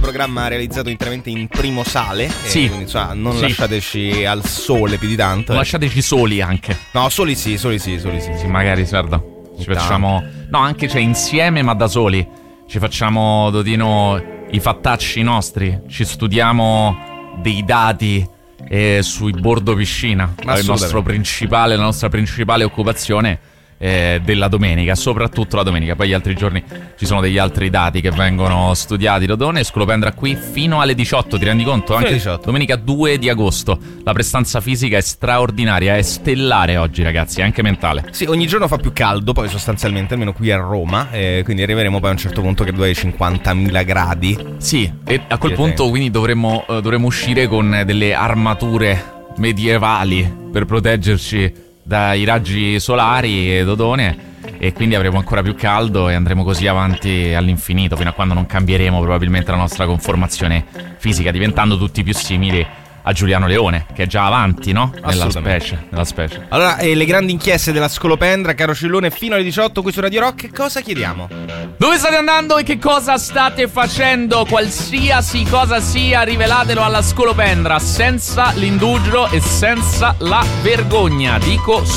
programma realizzato interamente in primo sale. Sì. Quindi, insomma, non lasciateci al sole più di tanto. Non lasciateci soli anche. No, soli sì. Sì, magari, guarda. Ci facciamo. No, anche insieme, ma da soli. Ci facciamo, Dodino, i fattacci nostri. Ci studiamo dei dati sui bordo piscina. La nostra principale occupazione della domenica, soprattutto la domenica. Poi gli altri giorni ci sono degli altri dati che vengono studiati. Dodone, Scolopendra qui fino alle 18, ti rendi conto? Anche 18. Domenica 2 di agosto. La prestanza fisica è straordinaria, è stellare oggi, ragazzi, è anche mentale. Sì, ogni giorno fa più caldo, poi sostanzialmente, almeno qui a Roma, quindi arriveremo poi a un certo punto che ai 50.000 gradi. Sì, e a quel punto quindi dovremmo uscire con delle armature medievali per proteggerci dai raggi solari, Dodone, e quindi avremo ancora più caldo e andremo così avanti all'infinito, fino a quando non cambieremo probabilmente la nostra conformazione fisica, diventando tutti più simili a Giuliano Leone, che è già avanti, no? Nella specie. Allora, le grandi inchieste della Scolopendra, caro Cillone, fino alle 18 qui su Radio Rock, cosa chiediamo? Dove state andando e che cosa state facendo? Qualsiasi cosa sia, rivelatelo alla Scolopendra, senza l'indugio e senza la vergogna. Dico